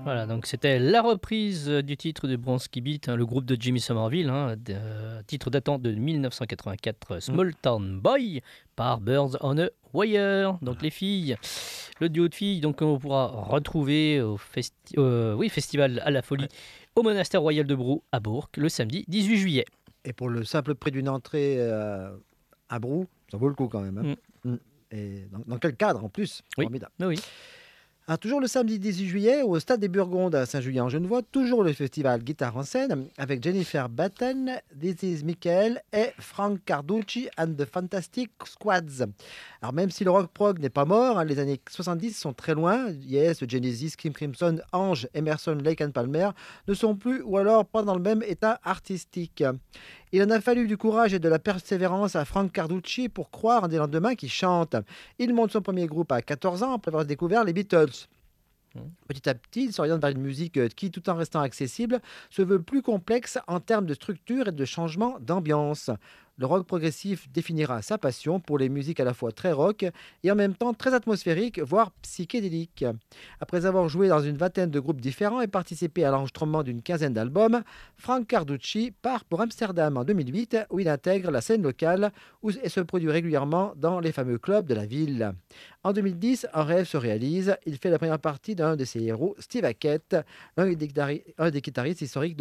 Voilà, donc c'était la reprise du titre de Bronski Beat, le groupe de Jimmy Somerville, titre datant de 1984, Mm. Small Town Boy, par Birds on a Wire. Donc Voilà. les filles, le duo de filles, donc on pourra retrouver au festival à la folie Ouais. au monastère royal de Brou à Bourg le samedi 18 juillet. Et pour le simple prix d'une entrée à Brou, ça vaut le coup quand même, hein. Mm. Mm. Et dans quel cadre en plus? Oui, Formidable. oui. Ah, toujours le samedi 18 juillet, au Stade des Burgondes à Saint-Julien-en-Genevois, toujours le festival Guitare en scène avec Jennifer Batten, This is Michael et Frank Carducci and the Fantastic Squads. Alors même si le rock prog n'est pas mort, les années 70 sont très loin. Yes, Genesis, King Crimson, Ange, Emerson, Lake and Palmer ne sont plus ou alors pas dans le même état artistique. Il en a fallu du courage et de la persévérance à Frank Carducci pour croire en des lendemains qui chantent. Il monte son premier groupe à 14 ans après avoir découvert les Beatles. Petit à petit, il s'oriente vers une musique qui, tout en restant accessible, se veut plus complexe en termes de structure et de changement d'ambiance. Le rock progressif définira sa passion pour les musiques à la fois très rock et en même temps très atmosphériques, voire psychédéliques. Après avoir joué dans une vingtaine de groupes différents et participé à l'enregistrement d'une quinzaine d'albums, Frank Carducci part pour Amsterdam en 2008 où il intègre la scène locale et se produit régulièrement dans les fameux clubs de la ville. En 2010, un rêve se réalise. Il fait la première partie d'un de ses héros, Steve Hackett, un des guitaristes historiques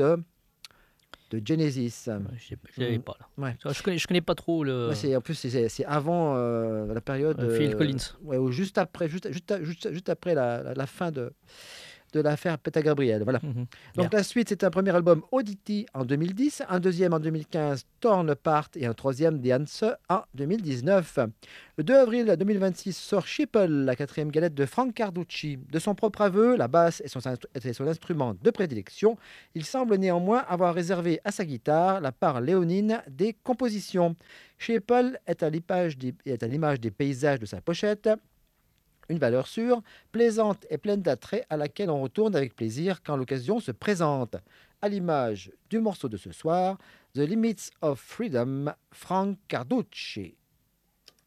de Genesis. Je l'avais pas là. Ouais. Je connais pas trop Ouais, en plus, c'est avant la période. Phil Collins. Ouais, ou juste après, juste après la fin de l'affaire Peter Gabriel. Voilà. Bien. Donc la suite, c'est un premier album Oddity en 2010, un deuxième en 2015, Torn Apart, et un troisième, The Answer, en 2019. Le 2 avril 2026 sort Sheeple, la quatrième galette de Frank Carducci. De son propre aveu, la basse est son instrument de prédilection. Il semble néanmoins avoir réservé à sa guitare la part léonine des compositions. Sheeple est à l'image des paysages de sa pochette. Une valeur sûre, plaisante et pleine d'attrait à laquelle on retourne avec plaisir quand l'occasion se présente. À l'image du morceau de ce soir, The Limits of Freedom, Frank Carducci.